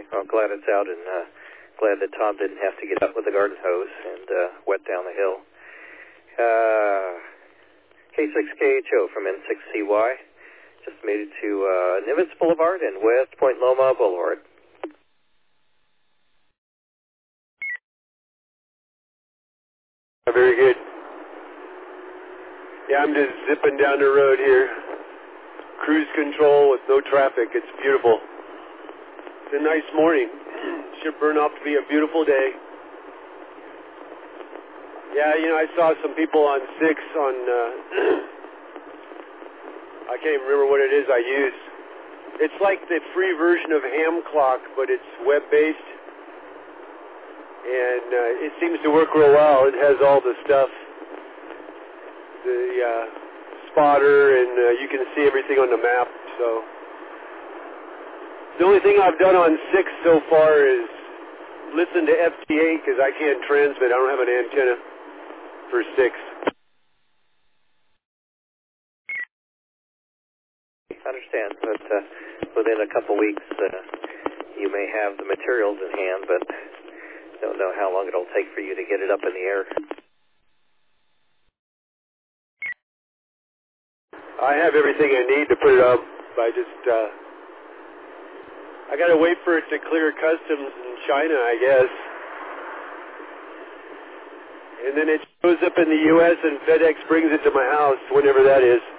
Well, glad it's out, and glad that Tom didn't have to get out with the garden hose and wet down the hill. K6KHO from N6CY. Just made it to Nimitz Boulevard and West Point Loma Boulevard. Very good. Yeah, I'm just zipping down the road here. Cruise control with no traffic. It's beautiful. It's a nice morning. Should burn off to be a beautiful day. Yeah, you know, I saw some people on 6 on, I can't even remember what it is I use. It's like the free version of Ham Clock, but it's web-based. And it seems to work real well. It has all the stuff, the spotter, and you can see everything on the map. So the only thing I've done on 6 so far is listen to FT8 because I can't transmit. I don't have an antenna for 6. I understand, but within a couple weeks you may have the materials in hand, but don't know how long it'll take for you to get it up in the air. I have everything I need to put it up. I got to wait for it to clear customs in China, I guess. And then it shows up in the U.S. and FedEx brings it to my house, whenever that is.